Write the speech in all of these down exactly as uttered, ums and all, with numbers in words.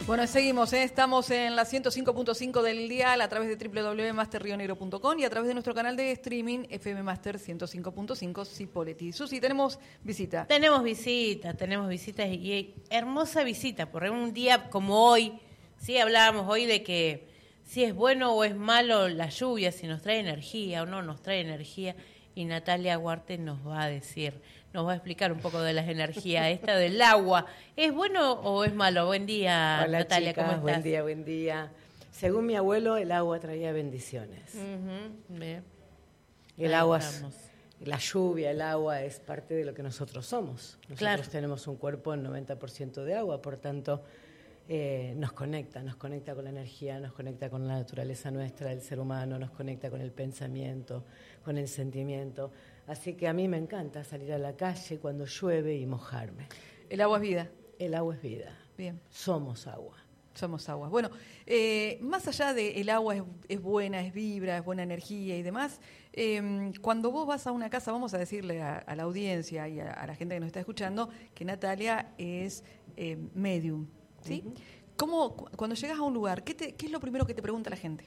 Bueno, seguimos, ¿eh? Estamos en la ciento cinco punto cinco del dial a través de doble u doble u doble u punto master rio negro punto com y a través de nuestro canal de streaming F M Master ciento cinco punto cinco Cipolletti. Susi, tenemos visita. Tenemos visita, tenemos visitas y, y hermosa visita, por un día como hoy, sí hablábamos hoy de que si es bueno o es malo la lluvia, si nos trae energía o no nos trae energía, y Natalia Huarte nos va a decir, nos va a explicar un poco de las energías, esta del agua. ¿Es bueno o es malo? Buen día, Hola, Natalia, chicas, ¿cómo estás? Buen día, buen día. Según mi abuelo, el agua traía bendiciones. Uh-huh. Bien. El Ahí agua, es, estamos. la lluvia, el agua es parte de lo que nosotros somos. Nosotros Claro. tenemos un cuerpo en noventa por ciento de agua, por tanto, eh, nos conecta, nos conecta con la energía, nos conecta con la naturaleza nuestra del ser humano, nos conecta con el pensamiento, con el sentimiento. Así que a mí me encanta salir a la calle cuando llueve y mojarme. El agua es vida. El agua es vida. Bien. Somos agua. Somos agua. Bueno, eh, más allá de el agua es, es buena, es vibra, es buena energía y demás, eh, cuando vos vas a una casa, vamos a decirle a, a la audiencia y a, a la gente que nos está escuchando que Natalia es eh, medium, ¿sí? Uh-huh. ¿Cómo, cu- cuando llegas a un lugar, ¿qué, te, qué es lo primero que te pregunta la gente?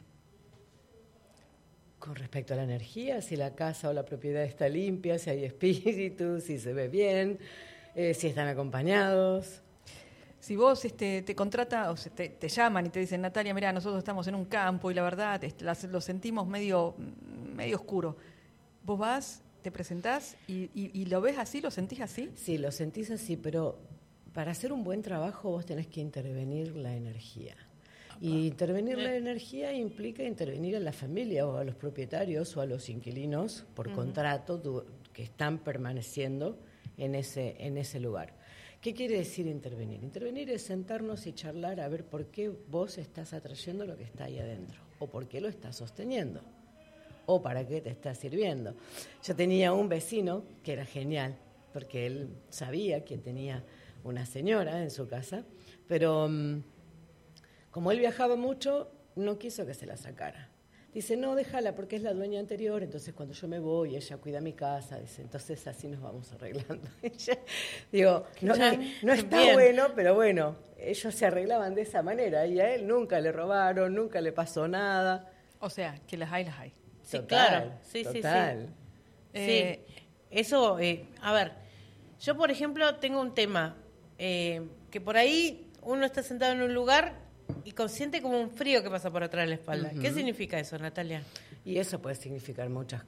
Con respecto a la energía, si la casa o la propiedad está limpia, si hay espíritus, si se ve bien, eh, si están acompañados. Si vos este, te contrata o se te, te llaman y te dicen, Natalia, mira, nosotros estamos en un campo y la verdad est- las- lo sentimos medio, medio oscuro. Vos vas, te presentás y, y, y lo ves así, lo sentís así. Sí, lo sentís así, pero para hacer un buen trabajo vos tenés que intervenir la energía. Y intervenir la energía implica intervenir en la familia o a los propietarios o a los inquilinos por uh-huh. contrato du- que están permaneciendo en ese, en ese lugar. ¿Qué quiere decir intervenir? Intervenir es sentarnos y charlar a ver por qué vos estás atrayendo lo que está ahí adentro, o por qué lo estás sosteniendo, o para qué te está sirviendo. Yo tenía un vecino que era genial, porque él sabía que tenía una señora en su casa, pero um, como él viajaba mucho, no quiso que se la sacara. Dice, no, déjala porque es la dueña anterior, entonces cuando yo me voy, ella cuida mi casa, dice, entonces así nos vamos arreglando. Ella, digo, no, no está Bien. bueno, pero bueno, ellos se arreglaban de esa manera y a él nunca le robaron, nunca le pasó nada. O sea, que las hay, las hay. Sí, Total, claro, sí, total. sí, sí. Eh, sí, eso, eh, a ver, yo por ejemplo tengo un tema, eh, que por ahí uno está sentado en un lugar y consiente como un frío que pasa por atrás de la espalda. Uh-huh. ¿Qué significa eso, Natalia? Y eso puede significar muchas